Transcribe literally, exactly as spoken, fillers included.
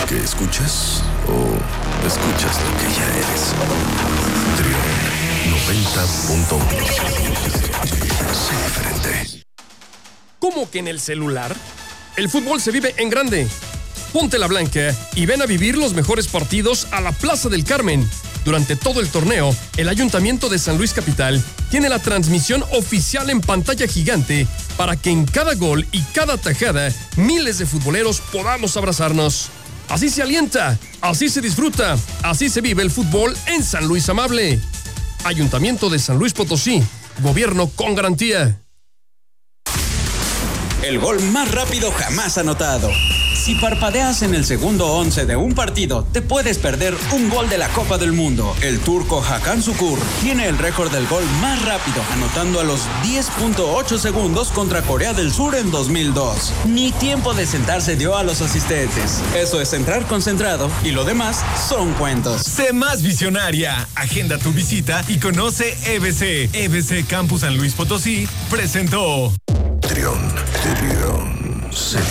que escuchas o escuchas lo que ya eres? Trión noventa punto uno. Sé diferente. ¿Cómo que en el celular? El fútbol se vive en grande. Ponte la blanca y ven a vivir los mejores partidos a la Plaza del Carmen. Durante todo el torneo, el Ayuntamiento de San Luis Capital tiene la transmisión oficial en pantalla gigante para que en cada gol y cada tajada miles de futboleros podamos abrazarnos. Así se alienta, así se disfruta, así se vive el fútbol en San Luis Amable. Ayuntamiento de San Luis Potosí, gobierno con garantía. El gol más rápido jamás anotado. Si parpadeas en el segundo once de un partido, te puedes perder un gol de la Copa del Mundo. El turco Hakan Şükür tiene el récord del gol más rápido, anotando a los diez punto ocho segundos contra Corea del Sur en dos mil dos. Ni tiempo de sentarse dio a los asistentes. Eso es entrar concentrado y lo demás son cuentos. Sé más visionaria. Agenda tu visita y conoce E B C. E B C Campus San Luis Potosí presentó Trión, Trión, sé